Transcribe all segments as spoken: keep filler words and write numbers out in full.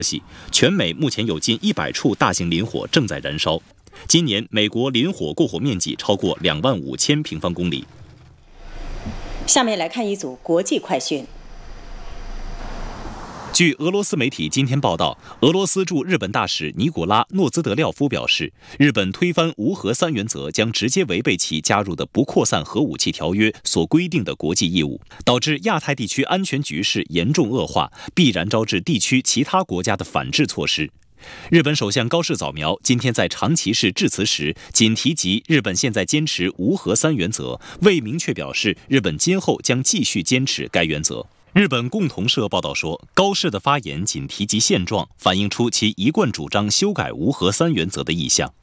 全美目前有近一百处大型林火正在燃烧。今年美国林火过火面积超过两万五千平方公里。 下面来看一组国际快讯。 据俄罗斯媒体今天报道，俄罗斯驻日本大使尼古拉·诺兹德廖夫表示，日本推翻无核三原则将直接违背其加入的不扩散核武器条约所规定的国际义务，导致亚太地区安全局势严重恶化，必然招致地区其他国家的反制措施。日本首相高市早苗今天在长崎市致辞时，仅提及日本现在坚持无核三原则，未明确表示日本今后将继续坚持该原则。日本共同社报道说，高市的发言仅提及现状，反映出其一贯主张修改无核三原则的意向。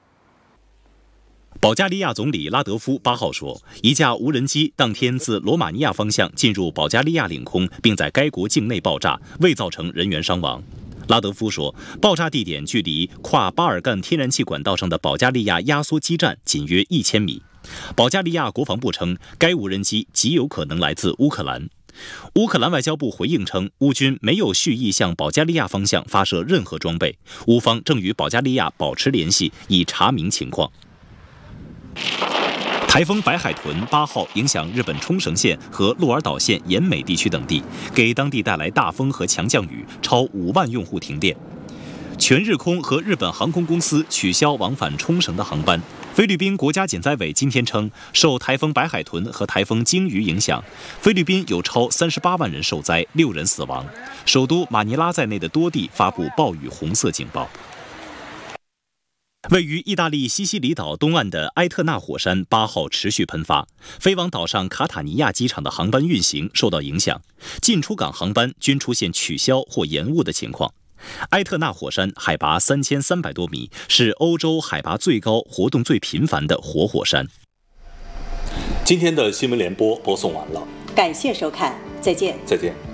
保加利亚总理拉德夫八号说，一架无人机当天自罗马尼亚方向进入保加利亚领空，并在该国境内爆炸，未造成人员伤亡。拉德夫说，爆炸地点距离跨巴尔干天然气管道上的保加利亚压缩基站仅约一千米。保加利亚国防部称，该无人机极有可能来自乌克兰。乌克兰外交部回应称，乌军没有蓄意向保加利亚方向发射任何装备，乌方正与保加利亚保持联系，以查明情况。台风白海豚八号影响日本冲绳县和鹿儿岛县岩美地区等地，给当地带来大风和强降雨，超五万用户停电。全日空和日本航空公司取消往返冲绳的航班。菲律宾国家减灾委今天称，受台风白海豚和台风鲸鱼影响，菲律宾有超三十八万人受灾，六人死亡。首都马尼拉在内的多地发布暴雨红色警报。位于意大利西西里岛东岸的埃特纳火山八号持续喷发，飞往岛上卡塔尼亚机场的航班运行受到影响，进出港航班均出现取消或延误的情况。埃特纳火山海拔三千三百多米，是欧洲海拔最高、活动最频繁的活火山。 今天的新闻联播播送完了， 感谢收看，再见。 再见。